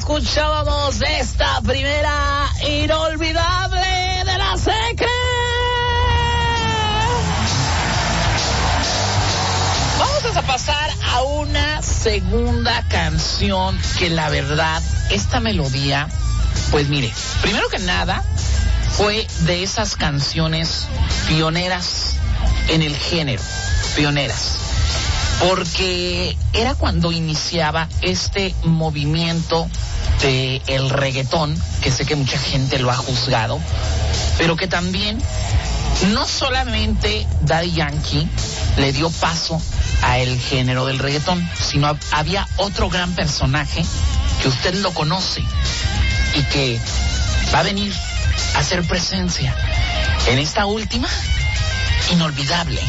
escuchábamos esta primera inolvidable de La Secret. Vamos a pasar a una segunda canción que la verdad, esta melodía, pues mire, primero que nada, fue de esas canciones pioneras en el género, pioneras. Porque era cuando iniciaba este movimiento de el reggaetón, que sé que mucha gente lo ha juzgado, pero que también no solamente Daddy Yankee le dio paso a el género del reggaetón, sino había otro gran personaje que usted lo conoce y que va a venir a hacer presencia en esta última inolvidable